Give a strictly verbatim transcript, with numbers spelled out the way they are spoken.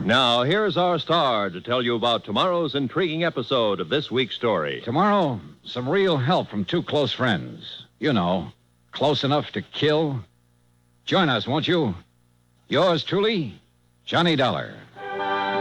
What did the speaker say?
Now, here's our star to tell you about tomorrow's intriguing episode of this week's story. Tomorrow, some real help from two close friends. You know, close enough to kill. Join us, won't you? Yours truly, Johnny Dollar.